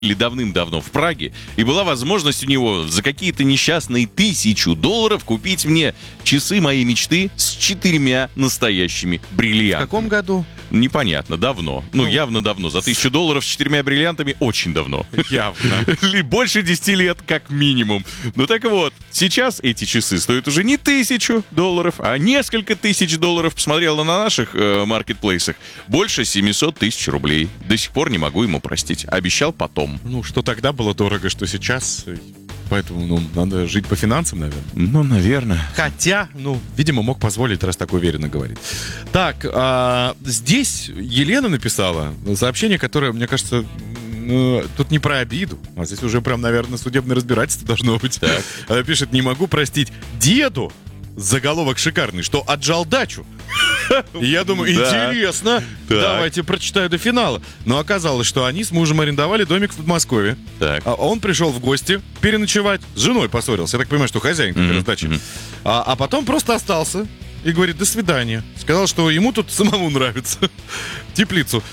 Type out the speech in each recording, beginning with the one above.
давным-давно в Праге, и была возможность у него за какие-то несчастные $1000 купить мне часы моей мечты с 4 настоящими В бриллиантами. каком году? Непонятно, давно. Ну, явно давно. За $1000 с 4 бриллиантами очень давно. Явно. Больше 10 лет, как минимум. Ну так вот, сейчас эти часы стоят уже не $1000, а несколько $1000. Посмотрел на наших маркетплейсах. Больше 700 000 рублей. До сих пор не могу ему простить. Обещал потом. Ну, что тогда было дорого, что сейчас. Поэтому, надо жить по финансам, наверное. Ну, наверное. Хотя, видимо, мог позволить, раз так уверенно говорит. Так, здесь Елена написала сообщение, которое, мне кажется, тут не про обиду, а здесь уже прям, наверное, судебное разбирательство должно быть. Так. Она пишет: не могу простить деду, заголовок шикарный, что отжал дачу. И я думаю, Да. интересно, Так. давайте прочитаю до финала. Но оказалось, что они с мужем арендовали домик в Подмосковье. Так. А он пришел в гости переночевать, с женой поссорился. Я так понимаю, что хозяин как раз дачи. А потом просто остался и говорит: до свидания. Сказал, что ему тут самому нравится. Теплицу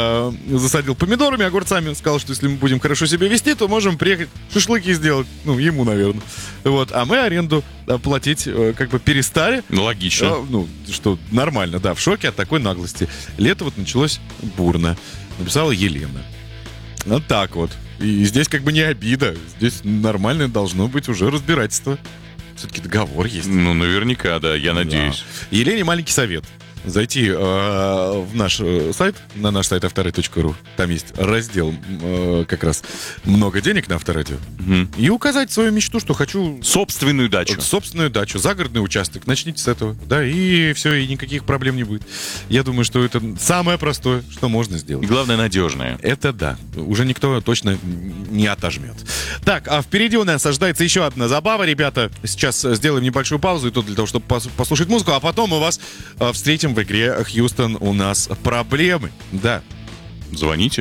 засадил помидорами, огурцами. Сказал, что если мы будем хорошо себя вести, то можем приехать шашлыки сделать. Ему, наверное. Вот. А мы аренду платить как бы перестали. Ну, логично. Что нормально, да, в шоке от такой наглости. Лето вот началось бурно. Написала Елена. Вот так вот. И здесь как бы не обида. Здесь нормальное должно быть уже разбирательство. Все-таки договор есть. Ну, наверняка, да, я надеюсь. Да. Елене маленький совет. Зайти в наш сайт, на наш сайт авторадио.ру. Там есть раздел как раз «Много денег» на Авторадио. И указать свою мечту, что хочу Собственную дачу. собственную дачу, загородный участок. Начните с этого. Да, и все, и никаких проблем не будет. Я думаю, что это самое простое, что можно И сделать. главное, надежное. Это да. Уже никто точно не отожмет. Так, а впереди у нас ожидается еще одна забава, ребята. Сейчас сделаем небольшую паузу, и то для того, чтобы послушать музыку, а потом мы вас встретим в игре «Хьюстон, у нас проблемы». Да. Звоните.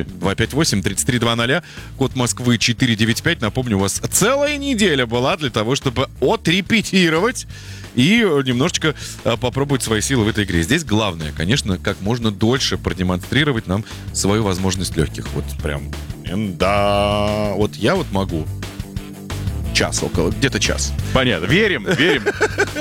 258-3320, код Москвы 495. Напомню, у вас целая неделя была для того, чтобы отрепетировать и немножечко попробовать свои силы в этой игре. Здесь главное, конечно, как можно дольше продемонстрировать нам свою возможность легких. Вот прям, да, вот я вот могу час около, где-то час. Понятно. Верим, верим.